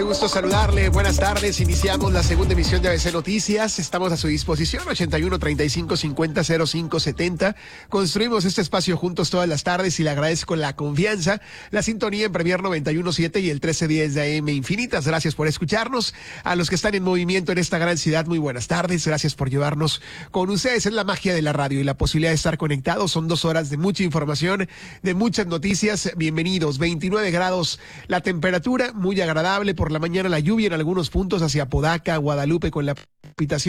gusto saludarle. Buenas tardes. Iniciamos la segunda emisión de ABC Noticias. Estamos a su disposición, 81 35 50 05 70. Construimos este espacio juntos todas las tardes y le agradezco la confianza, la sintonía en Premier 91.7 y el 1310 de AM Infinitas. Gracias por escucharnos. A los que están en movimiento en esta gran ciudad, muy buenas tardes. Gracias por llevarnos con ustedes. Es la magia de la radio y la posibilidad de estar conectados. Son 2 horas de mucha información, de muchas noticias. Bienvenidos. 29 grados la temperatura, muy agradable. Por la mañana la lluvia en algunos puntos hacia Podaca, Guadalupe con la precipitación